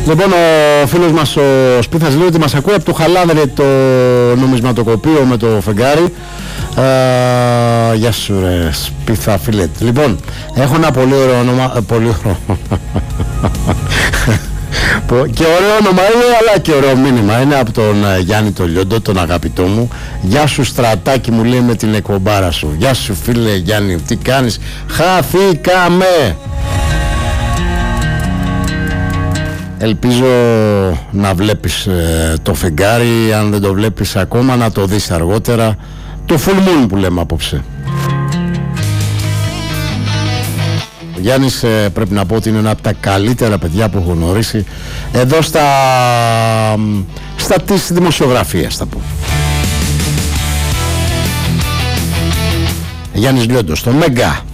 Λοιπόν, ο φίλος μας ο Σπίθας λέει ότι μας ακούει από το Χαλάνδρη, το νομισματοκοπείο με το φεγγάρι. Γεια σου ρε Σπίθα φίλε. Λοιπόν, έχω ένα πολύ ωραίο όνομα, πολύ ωραίο και ωραίο όνομα είναι, αλλά και ωραίο μήνυμα. Είναι από τον Γιάννη το Λιόντο, τον αγαπητό μου. Γεια σου στρατάκι, μου λέει, με την εκπομπάρα σου. Γεια σου φίλε Γιάννη, τι κάνεις? Χαθήκαμε. Ελπίζω να βλέπεις το φεγγάρι. Αν δεν το βλέπεις ακόμα, να το δεις αργότερα. Το full moon που λέμε απόψε. Ο Γιάννης πρέπει να πω ότι είναι ένα από τα καλύτερα παιδιά που έχω γνωρίσει εδώ στα της δημοσιογραφίας, θα πω. Γιάννης Λιόντος, το Μέγκα.